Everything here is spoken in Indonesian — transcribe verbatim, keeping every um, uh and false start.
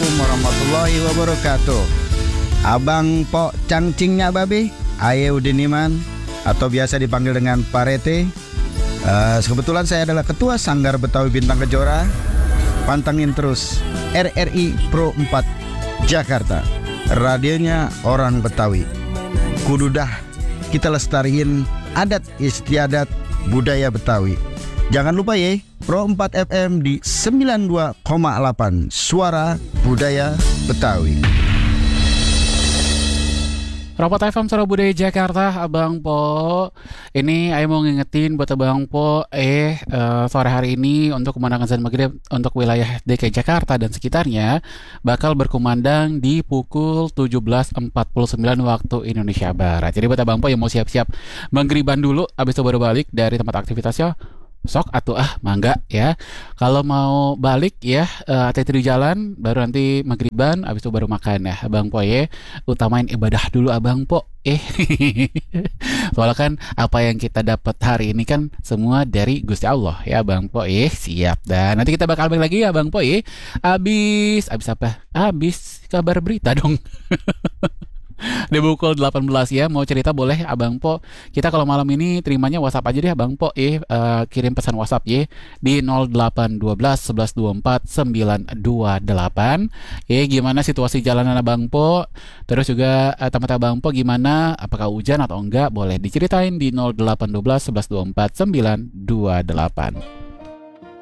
Assalamualaikum warahmatullahi wabarakatuh. Abang Pok Cangcingnya Babe, Aye Udiniman, atau biasa dipanggil dengan Parete. uh, Kebetulan saya adalah Ketua Sanggar Betawi Bintang Kejora. Pantangin terus R R I Pro empat Jakarta, radionya orang Betawi. Kududah kita lestariin adat istiadat budaya Betawi. Jangan lupa ya, Pro empat F M di sembilan puluh dua koma delapan Suara Budaya Betawi. Robot F M Suara Budaya Jakarta, Abang Po. Ini Ayo mau ngingetin buat Abang Po, eh uh, sore hari ini untuk kemenangan azan maghrib untuk wilayah D K I Jakarta dan sekitarnya bakal berkumandang di pukul tujuh belas empat puluh sembilan waktu Indonesia Barat. Jadi buat Abang Po yang mau siap-siap maghriban dulu, abis itu baru balik dari tempat aktivitasnya, sok atuh ah mangga ya. Kalau mau balik ya uh, hati-hati di jalan, baru nanti maghriban, abis itu baru makan ya Abang Po ya. Utamain ibadah dulu Abang Po eh soalnya kan apa yang kita dapat hari ini kan semua dari Gusti Allah ya Abang Po eh siap. Dan nanti kita bakal balik lagi ya Abang Po eh abis abis apa abis kabar berita dong. Di pukul delapan belas ya. Mau cerita boleh Abang Po. Kita kalau malam ini terimanya WhatsApp aja deh Abang Po eh uh, kirim pesan WhatsApp ya di nol delapan satu dua sebelas dua puluh empat sembilan dua delapan. Eh gimana situasi jalanan Abang Po? Terus juga uh, tempat Abang Po gimana? Apakah hujan atau enggak? Boleh diceritain di nol delapan satu dua sebelas dua puluh empat sembilan dua delapan.